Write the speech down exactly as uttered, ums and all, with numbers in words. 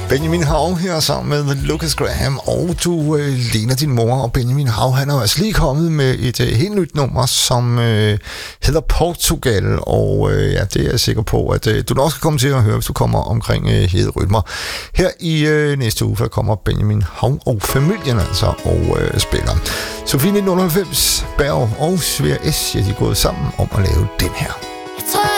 Benjamin Hav her sammen med Lucas Graham, og du øh, ligner din mor. Og Benjamin Hav, han er jo altså lige kommet med et øh, helt nyt nummer, som øh, hedder Portugal, og øh, ja, det er jeg sikker på, at øh, du nok skal komme til at høre, hvis du kommer omkring øh, Hede Rytmer. Her i øh, næste uge, der kommer Benjamin Hav og familien altså og øh, spiller. Sofie nitten halvfems, Berg og Svær S, ja, de er gået sammen om at lave den her. Jeg tror,